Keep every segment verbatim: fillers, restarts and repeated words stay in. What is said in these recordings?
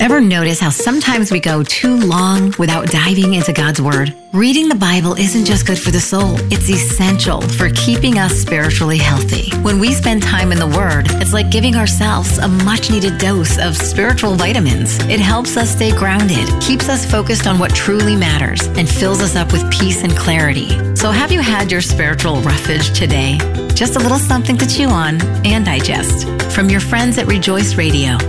Ever notice how sometimes we go too long without diving into God's Word? Reading the Bible isn't just good for the soul, it's essential for keeping us spiritually healthy. When we spend time in the Word, it's like giving ourselves a much-needed dose of spiritual vitamins. It helps us stay grounded, keeps us focused on what truly matters, and fills us up with peace and clarity. So have you had your spiritual roughage today? Just a little something to chew on and digest. From your friends at Rejoice Radio.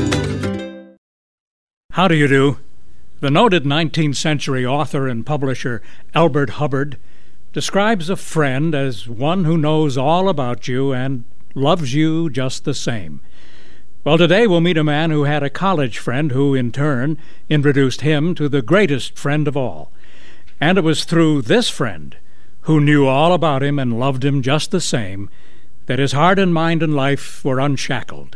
How do you do? The noted nineteenth century author and publisher Elbert Hubbard describes a friend as one who knows all about you and loves you just the same. Well, today we'll meet a man who had a college friend who, in turn, introduced him to the greatest friend of all. And it was through this friend, who knew all about him and loved him just the same, that his heart and mind and life were unshackled.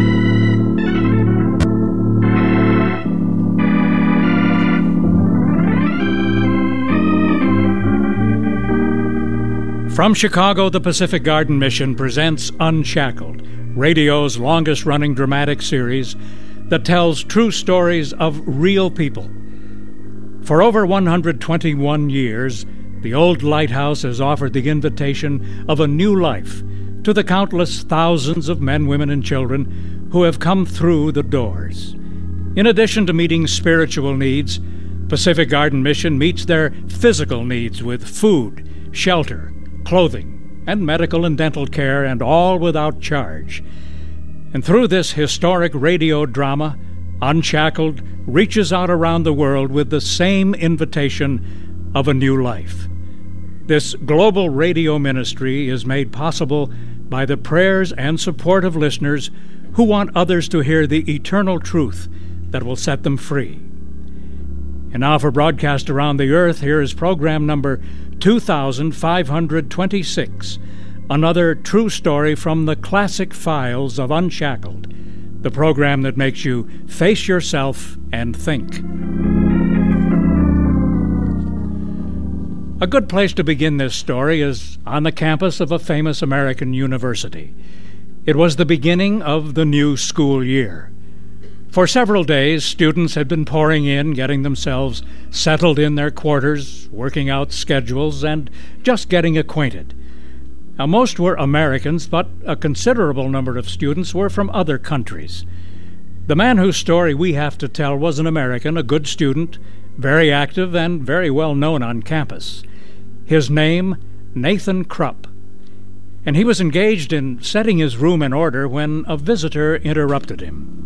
From Chicago, the Pacific Garden Mission presents Unshackled, radio's longest-running dramatic series that tells true stories of real people. For over one hundred twenty-one years, the old lighthouse has offered the invitation of a new life to the countless thousands of men, women, and children who have come through the doors. In addition to meeting spiritual needs, Pacific Garden Mission meets their physical needs with food, shelter, clothing, and medical and dental care, and all without charge. And through this historic radio drama, Unshackled reaches out around the world with the same invitation of a new life. This global radio ministry is made possible by the prayers and support of listeners who want others to hear the eternal truth that will set them free. And now for broadcast around the earth, here is program number two thousand five hundred twenty-six, another true story from the classic files of Unshackled, the program that makes you face yourself and think. A good place to begin this story is on the campus of a famous American university. It was the beginning of the new school year. For several days, students had been pouring in, getting themselves settled in their quarters, working out schedules, and just getting acquainted. Now, most were Americans, but a considerable number of students were from other countries. The man whose story we have to tell was an American, a good student, very active, and very well known on campus. His name, Nathan Krupp. And he was engaged in setting his room in order when a visitor interrupted him.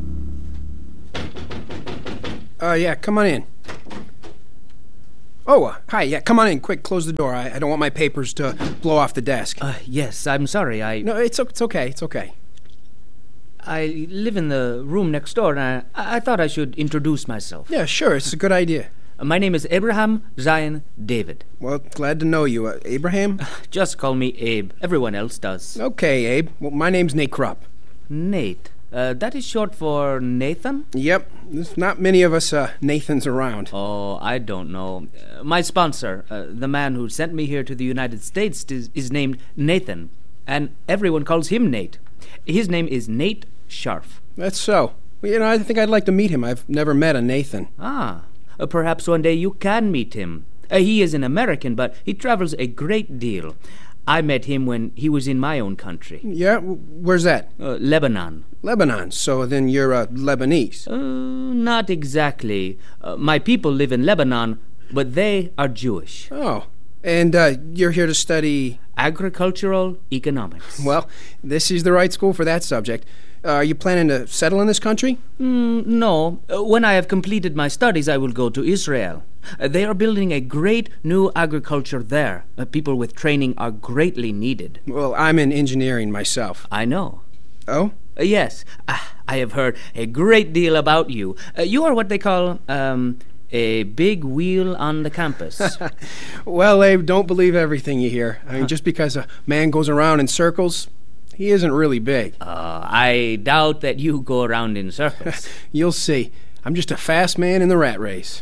Uh, yeah, come on in. Oh, uh, hi, yeah, come on in, quick, close the door. I, I don't want my papers to blow off the desk. Uh, yes, I'm sorry, I... No, it's, it's okay, it's okay. I live in the room next door, and I, I thought I should introduce myself. Yeah, sure, it's a good idea. Uh, my name is Abraham Zion David. Well, glad to know you. Uh, Abraham? Just call me Abe. Everyone else does. Okay, Abe. Well, my name's Nate Krupp. Nate. Uh, that is short for Nathan? Yep. There's not many of us uh, Nathans around. Oh, I don't know. Uh, my sponsor, uh, the man who sent me here to the United States, is, is named Nathan, and everyone calls him Nate. His name is Nate Scharf. That's so. Well, you know, I think I'd like to meet him. I've never met a Nathan. Ah. Uh, perhaps one day you can meet him. Uh, he is an American, but he travels a great deal. I met him when he was in my own country. Yeah? Where's that? Uh, Lebanon. Lebanon. So then you're uh, Lebanese. Uh, not exactly. Uh, my people live in Lebanon, but they are Jewish. Oh. And uh, you're here to study... agricultural economics. Well, this is the right school for that subject. Uh, are you planning to settle in this country? Mm, no. Uh, when I have completed my studies, I will go to Israel. Uh, they are building a great new agriculture there. Uh, people with training are greatly needed. Well, I'm in engineering myself. I know. Oh? Uh, yes. Uh, I have heard a great deal about you. Uh, you are what they call, um... a big wheel on the campus. Well, Abe, don't believe everything you hear. I mean, just because a man goes around in circles, he isn't really big. Uh, I doubt that you go around in circles. You'll see. I'm just a fast man in the rat race.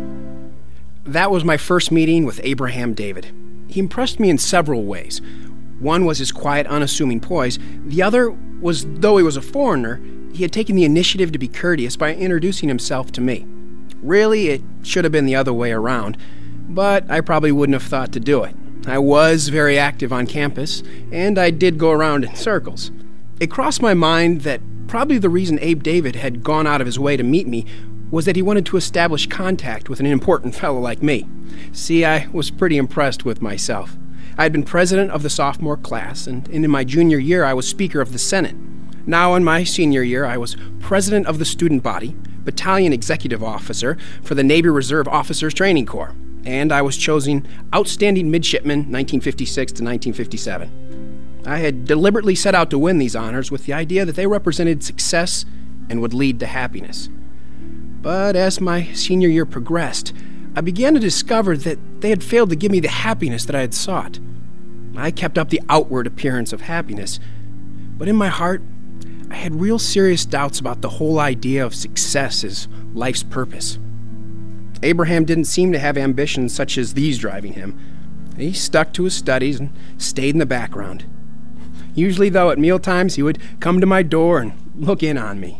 That was my first meeting with Abraham David. He impressed me in several ways. One was his quiet, unassuming poise. The other was, though he was a foreigner, he had taken the initiative to be courteous by introducing himself to me. Really, it should have been the other way around, but I probably wouldn't have thought to do it. I was very active on campus, and I did go around in circles. It crossed my mind that probably the reason Abe David had gone out of his way to meet me was that he wanted to establish contact with an important fellow like me. See, I was pretty impressed with myself. I had been president of the sophomore class, and in my junior year I was speaker of the Senate. Now in my senior year I was president of the student body, battalion executive officer for the Navy Reserve Officers Training Corps, and I was chosen Outstanding Midshipman nineteen fifty-six to nineteen fifty-seven. I had deliberately set out to win these honors with the idea that they represented success and would lead to happiness. But as my senior year progressed, I began to discover that they had failed to give me the happiness that I had sought. I kept up the outward appearance of happiness, but in my heart, I had real serious doubts about the whole idea of success as life's purpose. Abraham didn't seem to have ambitions such as these driving him. He stuck to his studies and stayed in the background. Usually, though, at mealtimes, he would come to my door and look in on me.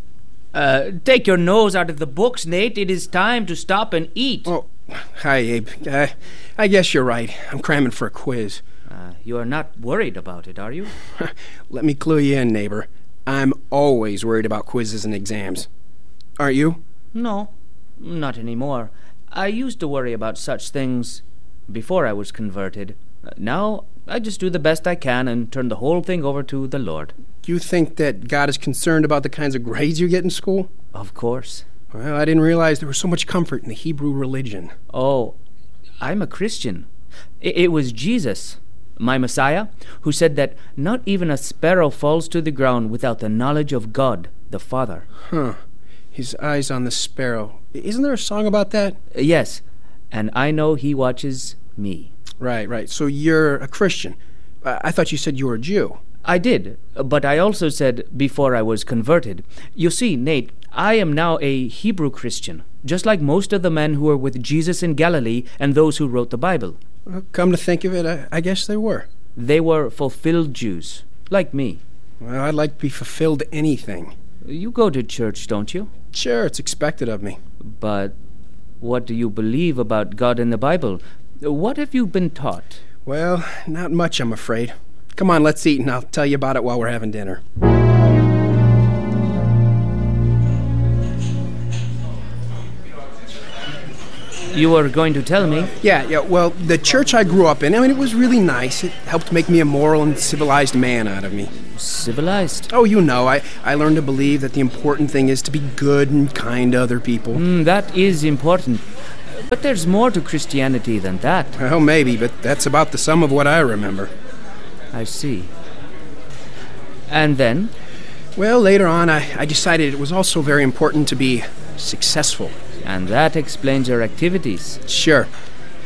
Uh, take your nose out of the books, Nate. It is time to stop and eat. Oh, hi, Abe. Uh, I guess you're right. I'm cramming for a quiz. Uh, you are not worried about it, are you? Let me clue you in, neighbor. I'm always worried about quizzes and exams. Aren't you? No, not anymore. I used to worry about such things before I was converted. Uh, now, I just do the best I can and turn the whole thing over to the Lord. Do you think that God is concerned about the kinds of grades you get in school? Of course. Well, I didn't realize there was so much comfort in the Hebrew religion. Oh, I'm a Christian. I- it was Jesus, my Messiah, who said that not even a sparrow falls to the ground without the knowledge of God, the Father. Huh. His eyes on the sparrow. Isn't there a song about that? Uh, yes, and I know he watches me. Right, right. So you're a Christian. I, I thought you said you were a Jew. I did, but I also said before I was converted. You see, Nate, I am now a Hebrew Christian, just like most of the men who were with Jesus in Galilee and those who wrote the Bible. Well, come to think of it, I, I guess they were. They were fulfilled Jews, like me. Well, I'd like to be fulfilled anything. You go to church, don't you? Sure, it's expected of me. But what do you believe about God in the Bible? What have you been taught? Well, not much, I'm afraid. Come on, let's eat, and I'll tell you about it while we're having dinner. You were going to tell me? Yeah, yeah, well, the church I grew up in, I mean, it was really nice. It helped make me a moral and civilized man out of me. Civilized? Oh, you know, I, I learned to believe that the important thing is to be good and kind to other people. Mm, that is important. But there's more to Christianity than that. Well, maybe, but that's about the sum of what I remember. I see. And then? Well, later on, I, I decided it was also very important to be successful. And that explains your activities. Sure.